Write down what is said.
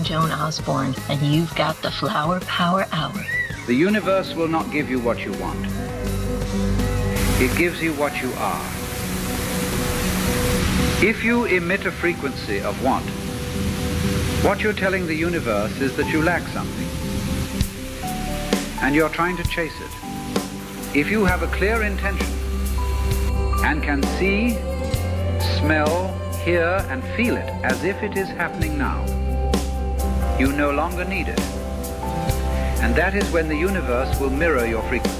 Joan Osborne, and you've got the Flower Power Hour. The universe will not give you what you want. It gives you what you are. If you emit a frequency of want, what you're telling the universe is that you lack something, and you're trying to chase it. If you have a clear intention and can see, smell, hear, and feel it as if it is happening now, you no longer need it. And that is when the universe will mirror your frequency.